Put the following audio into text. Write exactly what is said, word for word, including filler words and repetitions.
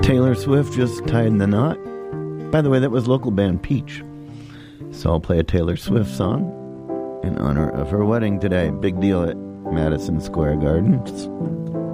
Taylor Swift just tied the knot. By the way, that was local band Peach. So I'll play a Taylor Swift song in honor of her wedding today. Big deal at Madison Square Gardens.